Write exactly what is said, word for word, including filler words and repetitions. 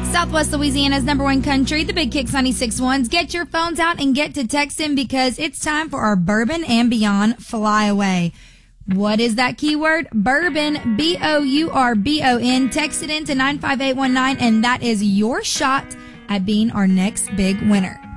Southwest Louisiana's number one country, the Big Kicks ninety-six point ones. Get your phones out and get to texting because it's time for our Bourbon and Beyond Flyaway. What is that keyword? Bourbon, B O U R B O N. Text it in to nine five eight one nine, and that is your shot at being our next big winner.